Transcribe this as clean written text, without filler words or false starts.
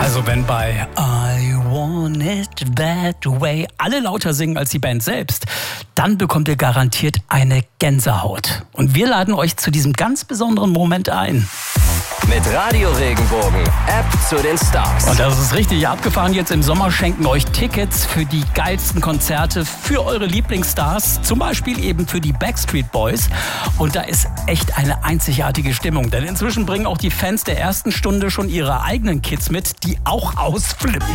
Also wenn bei I Want It That Way alle lauter singen als die Band selbst, dann bekommt ihr garantiert eine Gänsehaut. Und wir laden euch zu diesem ganz besonderen Moment ein. Mit Radio Regenbogen, App zu den Stars. Und das ist richtig abgefahren. Jetzt im Sommer schenken euch Tickets für die geilsten Konzerte für eure Lieblingsstars. Zum Beispiel eben für die Backstreet Boys. Und da ist echt eine einzigartige Stimmung. Denn inzwischen bringen auch die Fans der ersten Stunde schon ihre eigenen Kids mit, die auch ausflippen.